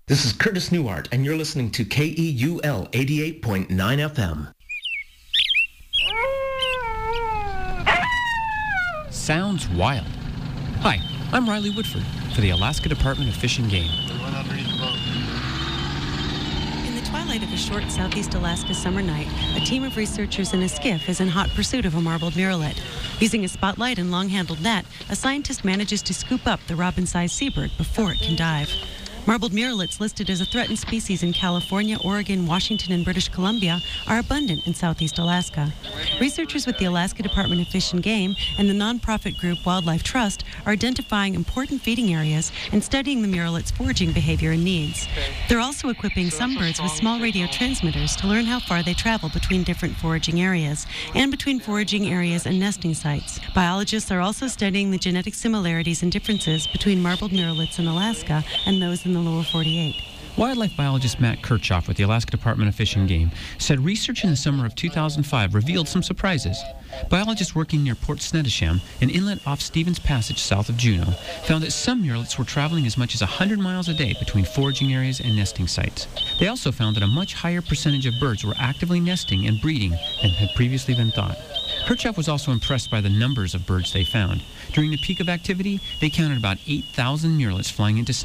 This is Curtis Newhart, and you're listening to KEUL 88.9 FM. Sounds wild. Hi, I'm Riley Woodford for the Alaska Department of Fish and Game. In the twilight of a short southeast Alaska summer night, a team of researchers in a skiff is in hot pursuit of a marbled murrelet. Using a spotlight and long-handled net, a scientist manages to scoop up the robin-sized seabird before it can dive. Marbled murrelets, listed as a threatened species in California, Oregon, Washington, and British Columbia, are abundant in southeast Alaska. Researchers with the Alaska Department of Fish and Game and the nonprofit group Wildlife Trust are identifying important feeding areas and studying the murrelet's foraging behavior and needs. They're also equipping some birds with small radio transmitters to learn how far they travel between different foraging areas and between foraging areas and nesting sites. Biologists are also studying the genetic similarities and differences between marbled murrelets in Alaska and those in the lower 48. Wildlife biologist Matt Kirchhoff with the Alaska Department of Fish and Game said research in the summer of 2005 revealed some surprises. Biologists working near Port Snettisham, an inlet off Stevens Passage south of Juneau, found that some murrelets were traveling as much as 100 miles a day between foraging areas and nesting sites. They also found that a much higher percentage of birds were actively nesting and breeding than had previously been thought. Kirchhoff was also impressed by the numbers of birds they found. During the peak of activity, they counted about 8,000 murrelets flying into